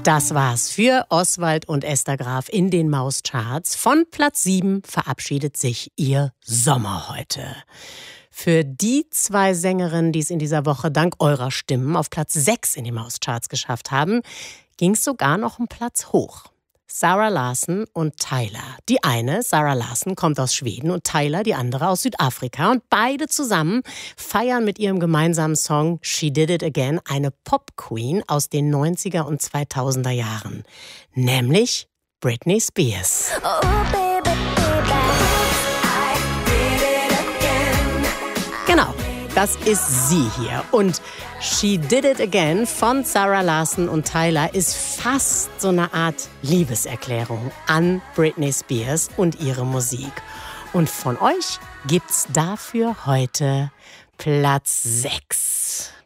Das war's für Oswald und Esther Graf in den Mauscharts. Von Platz 7 verabschiedet sich ihr Sommer heute. Für die 2 Sängerinnen, die es in dieser Woche dank eurer Stimmen auf Platz 6 in die Mauscharts geschafft haben, ging es sogar noch einen Platz hoch. Zara Larsson und Tyla. Die eine, Zara Larsson, kommt aus Schweden und Tyla, die andere, aus Südafrika. Und beide zusammen feiern mit ihrem gemeinsamen Song She Did It Again eine Pop-Queen aus den 90er und 2000er Jahren. Nämlich Britney Spears. Oh, baby, baby, I did it again. Genau, das ist sie hier. Und She Did It Again von Zara Larsson und Tyla ist fast so eine Art Liebeserklärung an Britney Spears und ihre Musik. Und von euch gibt's dafür heute Platz 6.